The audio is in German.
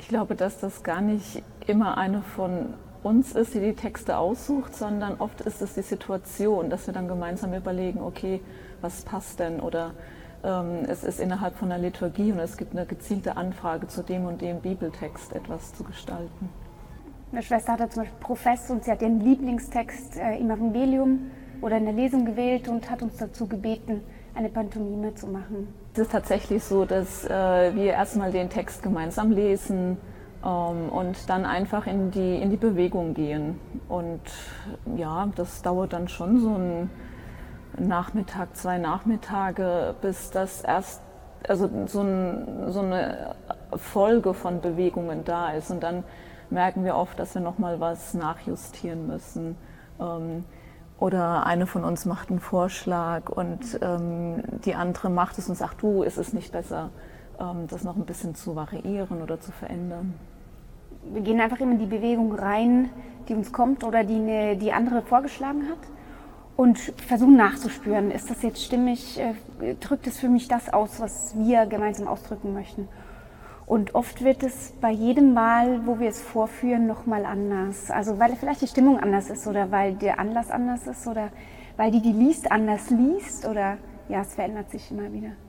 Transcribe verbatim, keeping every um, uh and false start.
Ich glaube, dass das gar nicht immer eine von uns ist, die die Texte aussucht, sondern oft ist es die Situation, dass wir dann gemeinsam überlegen, okay, was passt denn? Oder ähm, es ist innerhalb von der Liturgie und es gibt eine gezielte Anfrage zu dem und dem Bibeltext etwas zu gestalten. Meine Schwester hatte zum Beispiel Profess und sie hat ihren Lieblingstext äh, im Evangelium oder in der Lesung gewählt und hat uns dazu gebeten, eine Pantomime zu machen. Es ist tatsächlich so, dass äh, wir erstmal den Text gemeinsam lesen ähm, und dann einfach in die, in die Bewegung gehen. Und ja, das dauert dann schon so einen Nachmittag, zwei Nachmittage, bis das erst, also so, ein, so eine Folge von Bewegungen da ist. Und dann merken wir oft, dass wir nochmal was nachjustieren müssen. Ähm, Oder eine von uns macht einen Vorschlag und ähm, die andere macht es und sagt, du, ist es nicht besser, ähm, das noch ein bisschen zu variieren oder zu verändern? Wir gehen einfach immer in die Bewegung rein, die uns kommt oder die eine, die andere vorgeschlagen hat und versuchen nachzuspüren, ist das jetzt stimmig, äh, drückt es für mich das aus, was wir gemeinsam ausdrücken möchten. Und oft wird es bei jedem Mal, wo wir es vorführen, nochmal anders. Also weil vielleicht die Stimmung anders ist oder weil der Anlass anders ist oder weil die, die liest, anders liest oder ja, es verändert sich immer wieder.